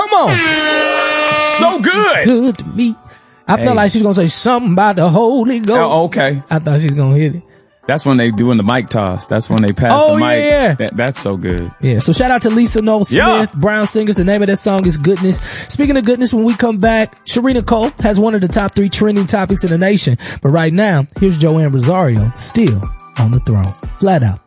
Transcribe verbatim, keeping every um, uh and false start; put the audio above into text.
Come on. So good. Good to me. I Hey. felt like she's going to say something about the Holy Ghost. Oh, okay. I thought she's going to hit it. That's when they doing the mic toss. That's when they pass Oh, the mic. yeah. That, that's so good. Yeah, so shout out to Lisa Noel Smith, Yeah. Brown Singers. The name of that song is Goodness. Speaking of goodness, when we come back, Sharina Cole has one of the top three trending topics in the nation. But right now, here's Joanne Rosario, still on the throne. Flat Out.